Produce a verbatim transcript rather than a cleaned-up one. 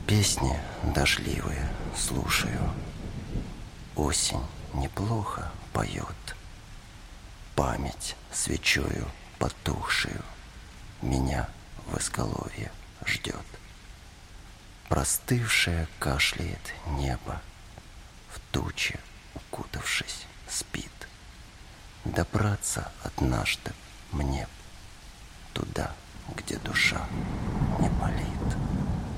Песни дождливые слушаю. Осень неплохо поет. Память свечою потухшую меня в изголовье ждет. Простывшее кашляет небо, в тучи укутавшись спит. Добраться однажды мне б туда, где душа не болит.